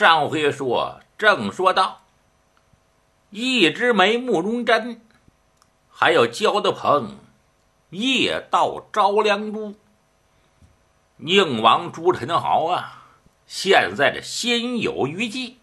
上回说，正说到一枝梅慕容真，还有焦德鹏夜到招良都。宁王朱宸濠啊，现在这心有余悸，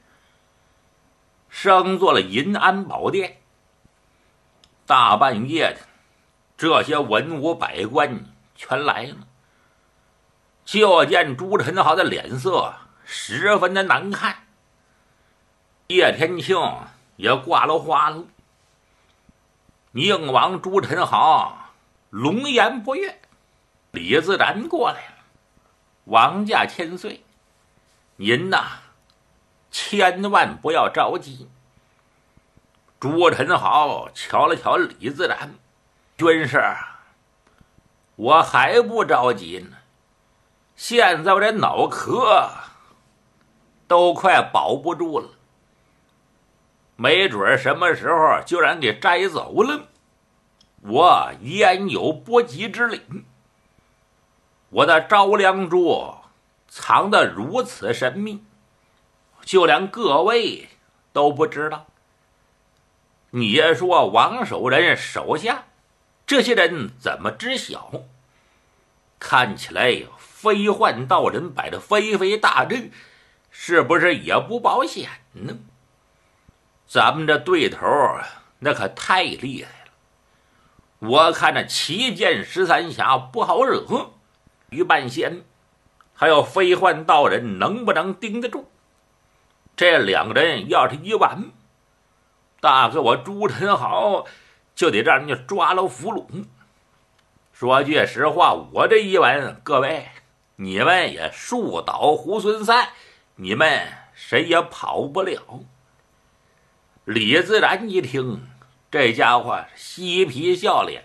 升做了银安宝殿。大半夜的，这些文武百官全来了，就见朱宸濠的脸色十分的难看。叶天庆也挂了花了，宁王朱宸濠龙颜不悦。李自然过来了，王驾千岁，您呐，千万不要着急。朱宸濠瞧了瞧李自然，军师，我还不着急呢，现在我这脑壳都快保不住了，没准什么时候就让人给摘走了，我焉有不及之理？我的招良珠藏得如此神秘，就连各位都不知道。你也说王守仁手下这些人怎么知晓？看起来飞幻道人摆的飞飞大阵，是不是也不保险呢？咱们这对头那可太厉害了，我看这7剑13侠不好惹，于半仙还有飞幻道人能不能盯得住？这两个人要是一完，大哥我朱宸濠就得让人家抓了俘虏。说句实话，我这一完，各位你们也树倒猢狲散，你们谁也跑不了。李自然一听，这家伙嬉皮笑脸，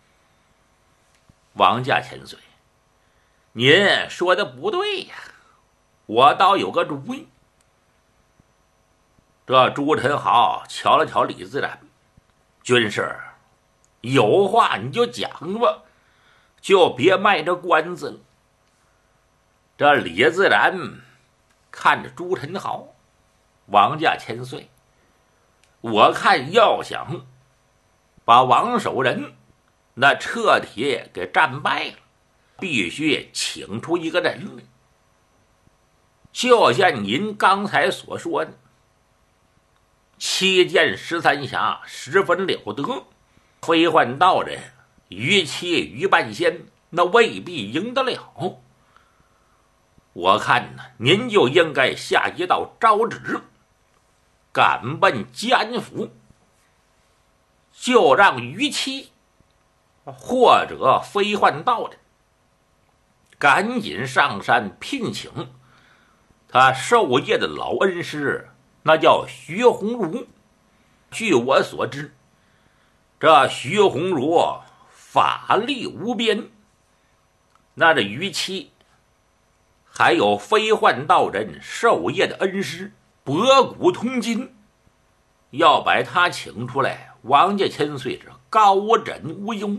王驾千岁，您说的不对呀，我倒有个主意。这朱宸濠瞧了瞧李自然，军师，有话你就讲吧，就别卖这关子了。这李自然看着朱宸濠，王驾千岁，我看要想把王守仁那彻底给战败了，必须请出一个人来。就像您刚才所说的，7剑13侠十分了得，飞幻道人于七于半仙那未必赢得了。我看呢，您就应该下一道诏旨，赶奔吉安府，就让于七或者飞幻道人赶紧上山聘请他授业的老恩师，那叫徐鸿儒。据我所知，这徐鸿儒法力无边，那这于七还有飞幻道人授业的恩师博古通今，要把他请出来，王家千岁是高枕无忧。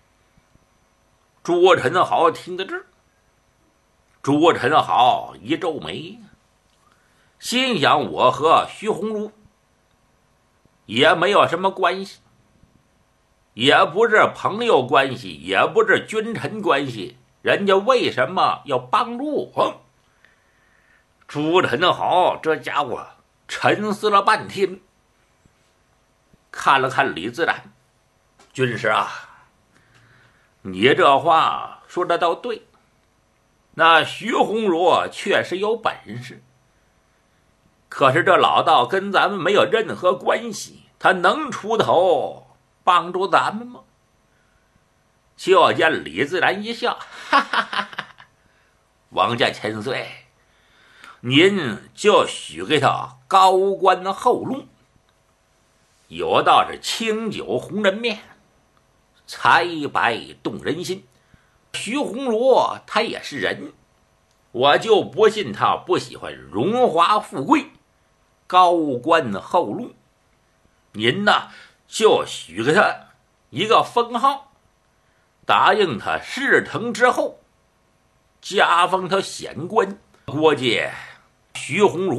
朱宸濠听得这，朱宸濠一皱眉，心想我和徐鸿儒也没有什么关系，也不是朋友关系，也不是君臣关系，人家为什么要帮助我？朱宸濠这家伙沉思了半天，看了看李自然，军师啊，你这话说的倒对，那徐鸿儒确实有本事，可是这老道跟咱们没有任何关系，他能出头帮助咱们吗？就见李自然一笑，哈哈哈哈，王家千岁，您就许给他高官厚禄，有道是清酒红人面，财白动人心。徐鸿儒他也是人，我就不信他不喜欢荣华富贵、高官厚禄。您呢，就许给他一个封号，答应他事成之后加封他显官。估计徐鸿儒